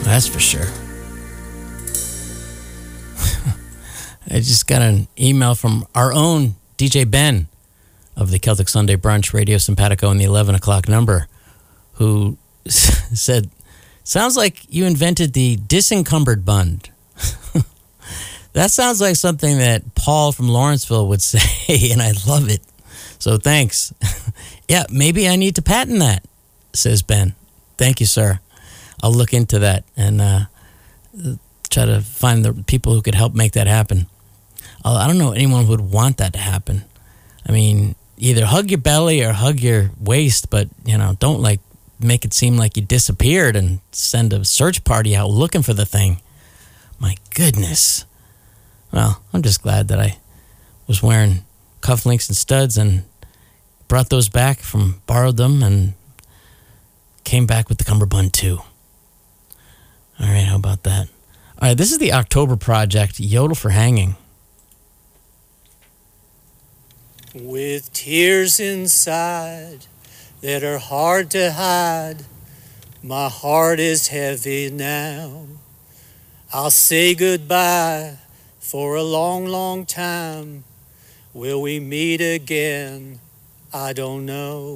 That's for sure. I just got an email from our own DJ Ben of the Celtic Sunday Brunch, Radio Simpatico, and the 11 o'clock number, who said, sounds like you invented the disencumbered bund. That sounds like something that Paul from Lawrenceville would say, and I love it. So thanks. Yeah, maybe I need to patent that, says Ben. Thank you, sir. I'll look into that and try to find the people who could help make that happen. I don't know anyone who would want that to happen. I mean, either hug your belly or hug your waist, but, don't, make it seem like you disappeared and send a search party out looking for the thing. My goodness. Well, I'm just glad that I was wearing cufflinks and studs and brought those back borrowed them and came back with the cummerbund too. All right, how about that? All right, this is the October Project, Yodel for Hanging. With tears inside that are hard to hide, my heart is heavy now. I'll say goodbye for a long, long time. Will we meet again? I don't know.